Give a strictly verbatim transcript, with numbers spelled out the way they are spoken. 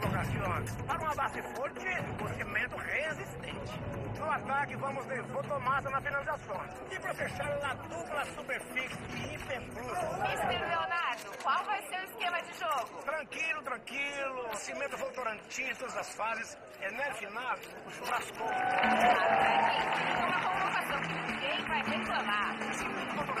ocasiões. Para uma base forte, o cimento resistente. No ataque, vamos de Votomassa na finalização. E para fechar, a dupla Superfix e Hiperplus. mister Leonardo, qual vai ser o esquema de jogo? Tranquilo, tranquilo. Cimento Votorantim, todas as fases. É no final, o churrasco. Ah, uma convocação que ninguém vai reclamar.